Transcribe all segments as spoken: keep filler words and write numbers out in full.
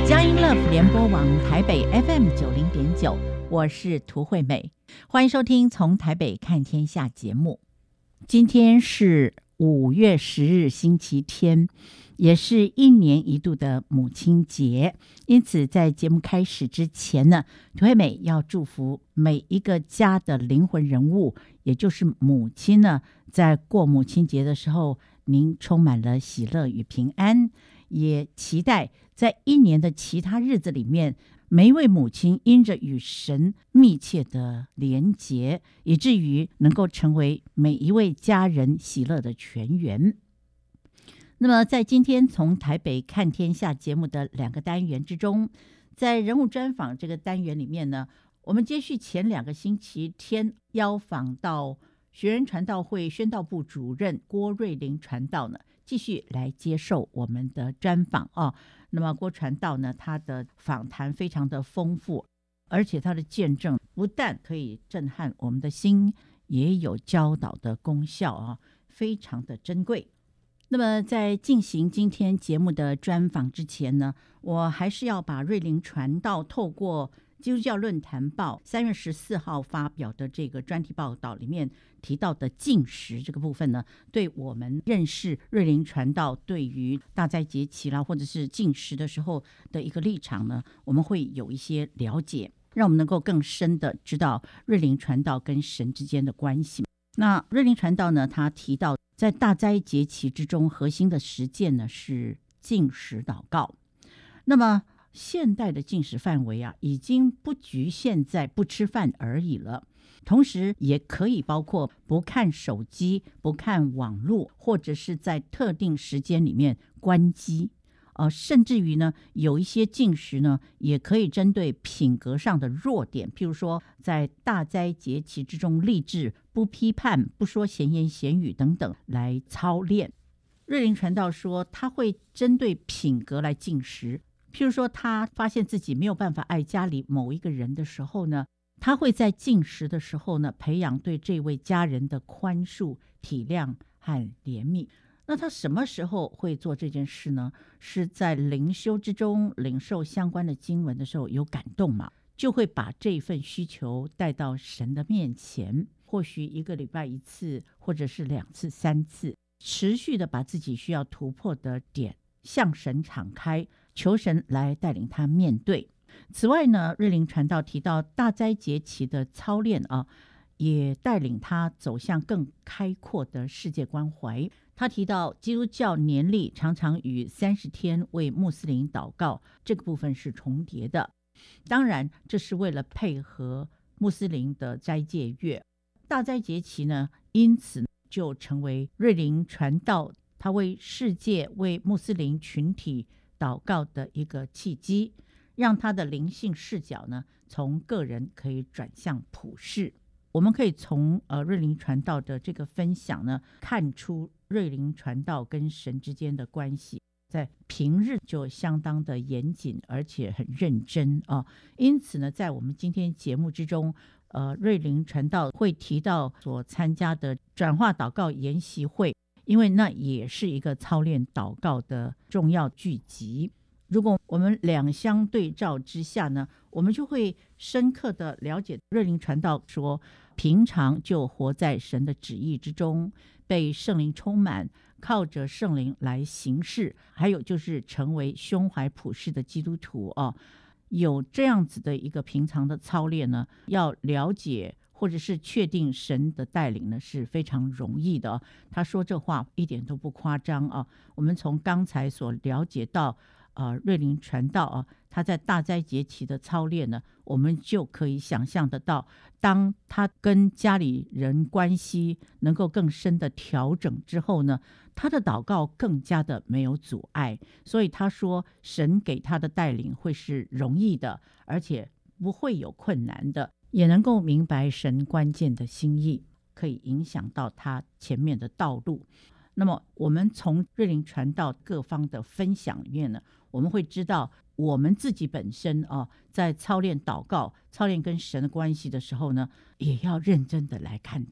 佳音 Love 联播网台北 F M 九零点九，我是涂惠美，欢迎收听从台北看天下节目。今天是五月十日星期天，也是一年一度的母亲节，因此在节目开始之前呢，涂惠美要祝福每一个家的灵魂人物，也就是母亲呢，在过母亲节的时候，您充满了喜乐与平安，也期待在一年的其他日子里面，每一位母亲因着与神密切的连结，以至于能够成为每一位家人喜乐的泉源。那么在今天从台北看天下节目的两个单元之中，在人物专访这个单元里面呢，我们接续前两个星期天邀访到学人传道会宣道部主任郭瑞麟传道呢，继续来接受我们的专访啊。那么郭传道呢，他的访谈非常的丰富，而且他的见证不但可以震撼我们的心，也有教导的功效啊，非常的珍贵。那么在进行今天节目的专访之前呢，我还是要把瑞麟传道透过基督教论坛报三月十四号发表的这个专题报道里面提到的禁食这个部分呢，对我们认识瑞麟传道对于大斋节期啦，或者是禁食的时候的一个立场呢，我们会有一些了解，让我们能够更深的知道瑞麟传道跟神之间的关系。那瑞麟传道呢，他提到在大斋节期之中，核心的实践呢是禁食祷告。那么现代的禁食范围啊，已经不局限在不吃饭而已了，同时也可以包括不看手机、不看网络，或者是在特定时间里面关机。呃，甚至于呢，有一些禁食呢，也可以针对品格上的弱点，譬如说在大斋节期之中立志不批判、不说闲言闲语等等来操练。瑞麟传道说，他会针对品格来禁食。譬如说他发现自己没有办法爱家里某一个人的时候呢，他会在禁食的时候呢，培养对这位家人的宽恕、体谅和怜悯。那他什么时候会做这件事呢？是在灵修之中领受相关的经文的时候有感动嘛，就会把这份需求带到神的面前，或许一个礼拜一次，或者是两次三次，持续的把自己需要突破的点向神敞开，求神来带领他面对。此外呢，瑞麟传道提到大斋节期的操练啊，也带领他走向更开阔的世界关怀。他提到基督教年历常常与三十天为穆斯林祷告这个部分是重叠的，当然这是为了配合穆斯林的斋戒月。大斋节期呢，因此就成为瑞麟传道他为世界、为穆斯林群体祷告的一个契机，让他的灵性视角呢，从个人可以转向普世。我们可以从呃瑞麟传道的这个分享呢，看出瑞麟传道跟神之间的关系，在平日就相当的严谨，而且很认真啊。因此呢，在我们今天节目之中，呃，瑞麟传道会提到所参加的转化祷告研习会，因为那也是一个操练祷告的重要聚集。如果我们两相对照之下呢，我们就会深刻的了解瑞麟传道说，平常就活在神的旨意之中，被圣灵充满，靠着圣灵来行事，还有就是成为胸怀普世的基督徒哦。有这样子的一个平常的操练呢，要了解或者是确定神的带领呢，是非常容易的哦。他说这话一点都不夸张啊。我们从刚才所了解到呃，瑞麟传道啊，他在大斋节期的操练呢，我们就可以想象得到，当他跟家里人关系能够更深的调整之后呢，他的祷告更加的没有阻碍。所以他说，神给他的带领会是容易的，而且不会有困难的，也能够明白神关键的心意，可以影响到他前面的道路。那么我们从瑞麟传道各方的分享里面呢，我们会知道我们自己本身啊，在操练祷告、操练跟神的关系的时候呢，也要认真的来看待。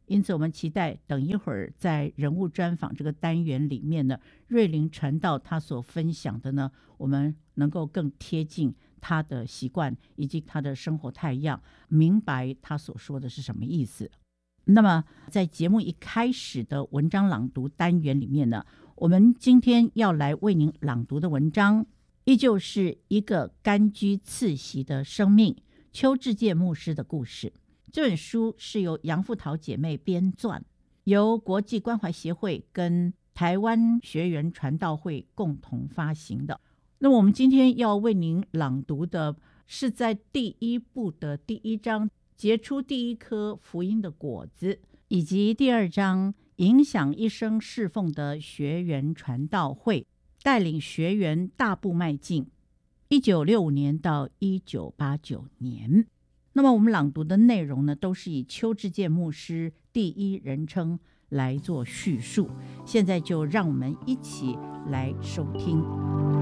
因此我们期待等一会儿在人物专访这个单元里面呢，瑞麟传道他所分享的呢，我们能够更贴近他的习惯以及他的生活态样，明白他所说的是什么意思。那么在节目一开始的文章朗读单元里面呢，我们今天要来为您朗读的文章依旧是一个甘居次席的生命，邱志健牧师的故事。这本书是由杨富桃姐妹编撰，由国际关怀协会跟台湾学园传道会共同发行的。那么我们今天要为您朗读的是在第一部的第一章结出第一颗福音的果子，以及第二章影响一生侍奉的学园传道会，带领学员大步迈进一九六五年到一九八九年。那么我们朗读的内容呢，都是以邱志健牧师第一人称来做叙述。现在就让我们一起来收听。